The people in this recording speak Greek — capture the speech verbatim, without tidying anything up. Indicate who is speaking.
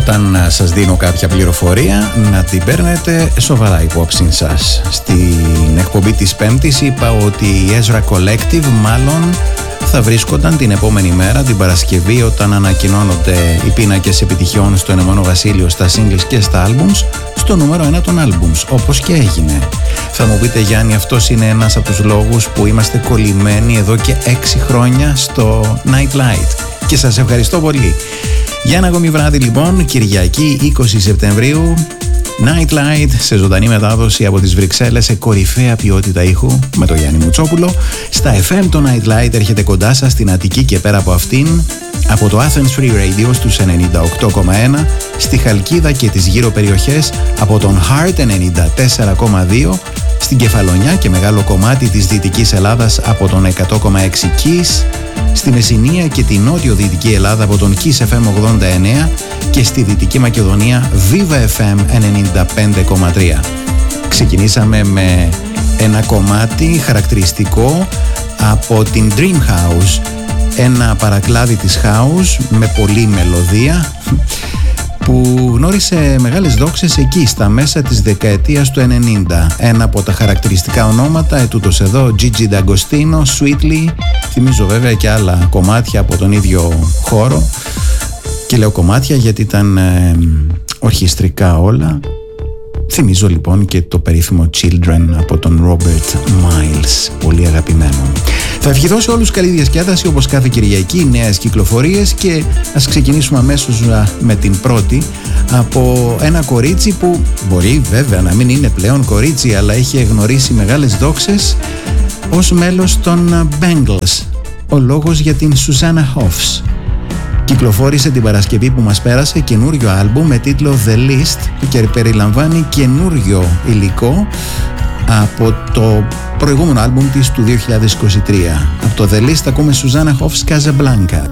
Speaker 1: Όταν σας δίνω κάποια πληροφορία, να την παίρνετε σοβαρά υπόψη σας. Στην εκπομπή της Πέμπτης είπα ότι η Ezra Collective μάλλον θα βρίσκονταν την επόμενη μέρα, την Παρασκευή, όταν ανακοινώνονται οι πίνακες επιτυχιών στο Ηνωμένο Βασίλειο στα singles και στα albums, στο νούμερο ένα των albums, όπως και έγινε. Θα μου πείτε, Γιάννη, αυτός είναι ένας από τους λόγους που είμαστε κολλημένοι εδώ και έξι χρόνια στο Night Light. Και σας ευχαριστώ πολύ. Για ένα ακόμη βράδυ λοιπόν, Κυριακή είκοσι Σεπτεμβρίου, Night Light σε ζωντανή μετάδοση από τις Βρυξέλλες σε κορυφαία ποιότητα ήχου με τον Γιάννη Μουτσόπουλο. Στα εφ εμ το Night Light έρχεται κοντά σας στην Αττική και πέρα από αυτήν, από το Athens Free Radio στους ενενήντα οκτώ κόμμα ένα, στη Χαλκίδα και τις γύρω περιοχές από τον Heart ενενήντα τέσσερα κόμμα δύο, στην Κεφαλονιά και μεγάλο κομμάτι της Δυτικής Ελλάδας από τον εκατό κόμμα έξι Kiss, στη Μεσσηνία και τη νότιο-δυτική Ελλάδα από τον Kiss εφ εμ ογδόντα εννέα και στη Δυτική Μακεδονία Viva εφ εμ ενενήντα πέντε κόμμα τρία. Ξεκινήσαμε με ένα κομμάτι χαρακτηριστικό από την Dream House, ένα παρακλάδι της House με πολλή μελωδία που γνώρισε μεγάλες δόξες εκεί στα μέσα της δεκαετίας του ενενήντα. Ένα από τα χαρακτηριστικά ονόματα ετούτος εδώ, Gigi D'Agostino, Sweetly. Θυμίζω βέβαια και άλλα κομμάτια από τον ίδιο χώρο, και λέω κομμάτια γιατί ήταν ε, ορχιστρικά όλα. Θυμίζω λοιπόν και το περίφημο Children από τον Robert Miles, πολύ αγαπημένο. Θα ευχηθώ σε όλους καλή διασκέδαση όπως κάθε Κυριακή, νέες κυκλοφορίες, και ας ξεκινήσουμε αμέσως με την πρώτη από ένα κορίτσι που μπορεί βέβαια να μην είναι πλέον κορίτσι, αλλά έχει γνωρίσει μεγάλες δόξες ως μέλος των Bangles. Ο λόγος για την Susanna Hoffs. Κυκλοφόρησε την Παρασκευή που μας πέρασε καινούριο άλμπουμ με τίτλο The List και περιλαμβάνει καινούριο υλικό από το προηγούμενο άλμπουμ της του δύο χιλιάδες είκοσι τρία. Από το The List ακούμε Susanna Hoffs Casablanca.